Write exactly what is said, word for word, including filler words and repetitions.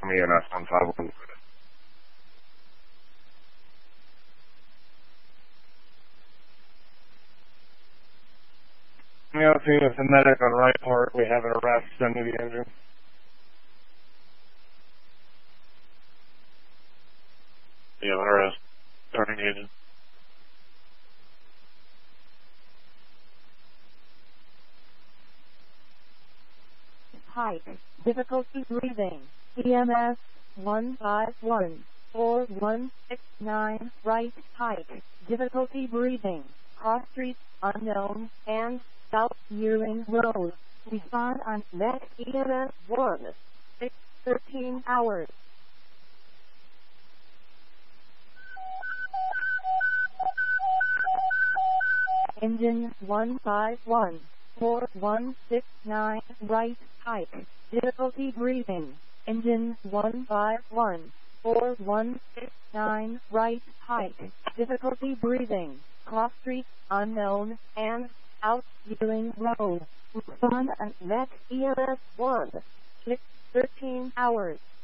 E N S one five one. Yeah, see, with the medic on right part, we have an arrest under the engine. Yeah, arrest. Starting engine. Height. Difficulty breathing. E M S one five one four one six nine. Right. Height. Difficulty breathing. Cross street unknown and South Yearling Road. Respond on next E M S one six thirteen hours. Engine one five one four one six nine. Right. Height. Difficulty breathing. Engine one five one four one six nine. Right. Height. Difficulty breathing. Cross street unknown and South Yearling Road. Respond at next E M S one six thirteen hours.